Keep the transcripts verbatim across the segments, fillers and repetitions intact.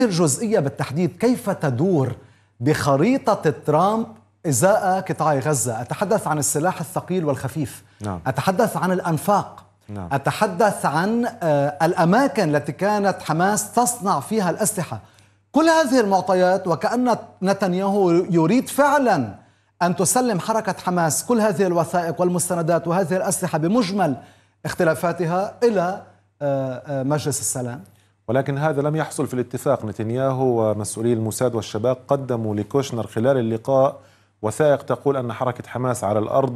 الجزئية بالتحديد كيف تدور بخريطة ترامب إزاء قطاع غزة؟ أتحدث عن السلاح الثقيل والخفيف. نعم. أتحدث عن الأنفاق. نعم. أتحدث عن الأماكن التي كانت حماس تصنع فيها الأسلحة. كل هذه المعطيات، وكأن نتنياهو يريد فعلا أن تسلم حركة حماس كل هذه الوثائق والمستندات وهذه الأسلحة بمجمل اختلافاتها إلى مجلس السلام. ولكن هذا لم يحصل في الاتفاق. نتنياهو ومسؤولي الموساد والشباك قدموا لكوشنر خلال اللقاء وثائق تقول أن حركة حماس على الأرض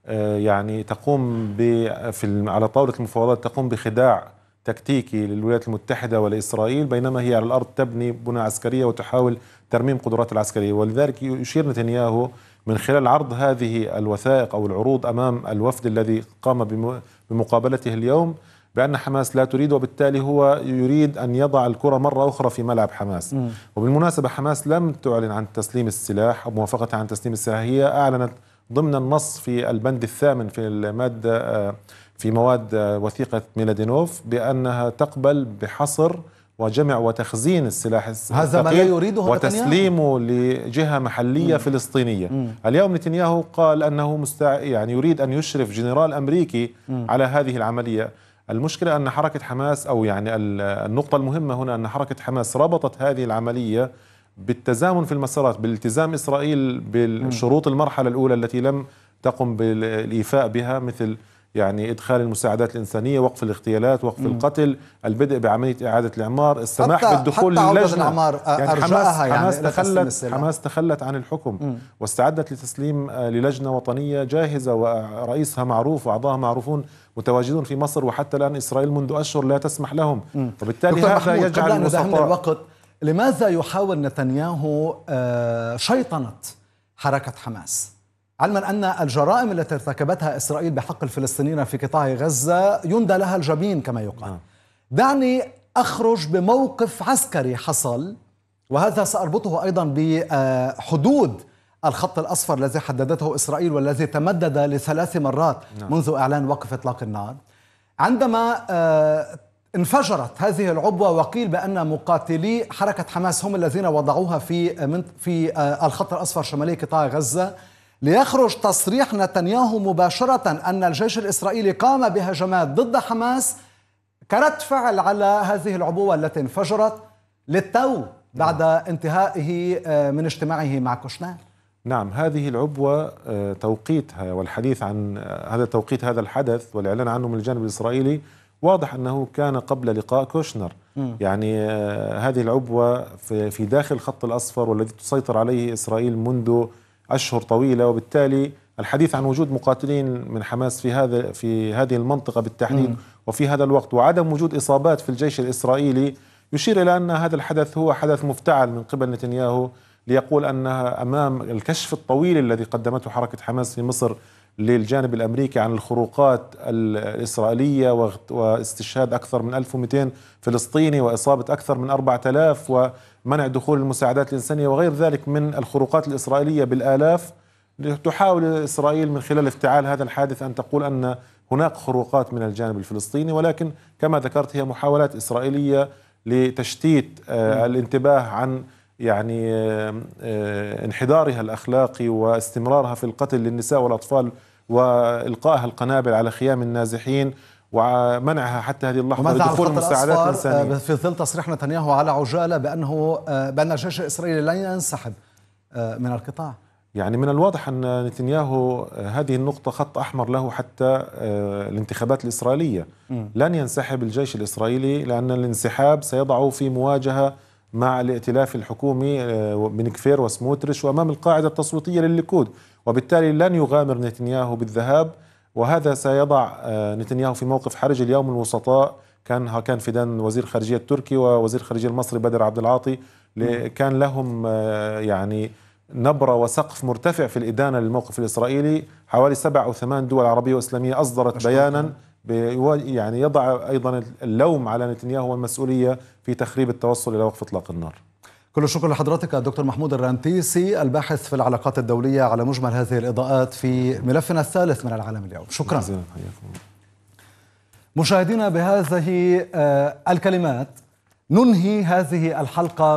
يعني تقوم في على طاولة المفاوضات تقوم بخداع تكتيكي للولايات المتحدة ولإسرائيل، بينما هي على الأرض تبني بنى عسكرية وتحاول ترميم قدرات العسكرية. ولذلك يشير نتنياهو من خلال عرض هذه الوثائق أو العروض أمام الوفد الذي قام بمقابلته اليوم بأن حماس لا تريد، وبالتالي هو يريد أن يضع الكرة مرة أخرى في ملعب حماس. م. وبالمناسبة حماس لم تعلن عن تسليم السلاح أو موافقتها عن تسليم السلاح، هي أعلنت ضمن النص في البند الثامن في المادة في مواد وثيقة ميلادينوف بأنها تقبل بحصر وجمع وتخزين السلاح هذا ما لا يريده وتسليمه لجهة محلية م. فلسطينية. م. اليوم نتنياهو قال أنه مستع... يعني يريد أن يشرف جنرال أمريكي م. على هذه العملية. المشكلة أن حركة حماس أو يعني النقطة المهمة هنا أن حركة حماس ربطت هذه العملية بالتزامن في المسارات، بالالتزام إسرائيل بالشروط المرحلة الأولى التي لم تقم بالإيفاء بها، مثل يعني إدخال المساعدات الإنسانية، وقف الاغتيالات، وقف م. القتل، البدء بعملية إعادة الإعمار، السماح حتى بالدخول حتى للجنة. يعني حماس, يعني حماس, تخلت حماس تخلت عن الحكم م. واستعدت لتسليم للجنة وطنية جاهزة ورئيسها معروف وأعضائها معروفون متواجدون في مصر، وحتى الآن إسرائيل منذ أشهر لا تسمح لهم. م. وبالتالي هذا يجعل الوسطاء. الوقت لماذا يحاول نتنياهو شيطنة حركة حماس، علما أن الجرائم التي ارتكبتها إسرائيل بحق الفلسطينيين في قطاع غزة يندى لها الجبين كما يقال؟ دعني أخرج بموقف عسكري حصل، وهذا سأربطه أيضا بحدود الخط الأصفر الذي حددته إسرائيل والذي تمدد لثلاث مرات منذ إعلان وقف إطلاق النار. عندما انفجرت هذه العبوة وقيل بأن مقاتلي حركة حماس هم الذين وضعوها في من في الخط الأصفر شمالي قطاع غزة، ليخرج تصريح نتنياهو مباشرة أن الجيش الإسرائيلي قام بهجمات ضد حماس كرد فعل على هذه العبوة التي انفجرت للتو بعد انتهائه من اجتماعه مع كوشنر. نعم، هذه العبوة توقيتها والحديث عن هذا توقيت هذا الحدث والإعلان عنه من الجانب الإسرائيلي واضح أنه كان قبل لقاء كوشنر. م. يعني هذه العبوة في داخل الخط الأصفر والذي تسيطر عليه إسرائيل منذ أشهر طويلة، وبالتالي الحديث عن وجود مقاتلين من حماس في هذا في هذه المنطقة بالتحديد م. وفي هذا الوقت، وعدم وجود إصابات في الجيش الإسرائيلي يشير إلى أن هذا الحدث هو حدث مفتعل من قبل نتنياهو ليقول أنها أمام الكشف الطويل الذي قدمته حركة حماس في مصر للجانب الأمريكي عن الخروقات الإسرائيلية واستشهاد أكثر من ألف ومئتين فلسطيني وإصابة أكثر من أربعة آلاف ومنع دخول المساعدات الإنسانية وغير ذلك من الخروقات الإسرائيلية بالآلاف. تحاول إسرائيل من خلال افتعال هذا الحادث أن تقول أن هناك خروقات من الجانب الفلسطيني، ولكن كما ذكرت هي محاولات إسرائيلية لتشتيت الانتباه عن يعني انحدارها الأخلاقي واستمرارها في القتل للنساء والأطفال وإلقائها القنابل على خيام النازحين ومنعها حتى هذه اللحظة لدخول المساعدات الإنسانية. في ظل تصريح نتنياهو على عجالة بأنه بأن الجيش الإسرائيلي لن ينسحب من القطاع. يعني من الواضح أن نتنياهو هذه النقطة خط أحمر له حتى الانتخابات الإسرائيلية. م. لن ينسحب الجيش الإسرائيلي لأن الانسحاب سيضعه في مواجهة مع الائتلاف الحكومي من كفير وسموتريش وأمام القاعدة التصويتية للليكود، وبالتالي لن يغامر نتنياهو بالذهاب، وهذا سيضع نتنياهو في موقف حرج. اليوم الوسطاء كان كان فدان وزير خارجية التركي ووزير خارجية المصري بدر عبد العاطي كان لهم يعني نبرة وسقف مرتفع في الإدانة للموقف الإسرائيلي. حوالي سبع أو ثمان دول عربية وإسلامية أصدرت بيانا يعني يضع أيضا اللوم على نتنياهو والمسؤولية في تخريب التوصل إلى وقف إطلاق النار. كل الشكر لحضرتك الدكتور محمود الرنتيسي الباحث في العلاقات الدولية على مجمل هذه الإضاءات في ملفنا الثالث من العالم اليوم. شكرا. مشاهدينا، بهذه الكلمات ننهي هذه الحلقة